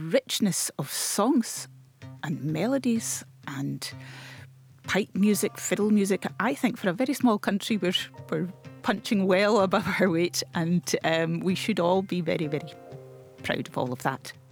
richness of songs and melodies and pipe music, fiddle music. I think for a very small country, we're punching well above our weight, and we should all be very, very proud of all of that.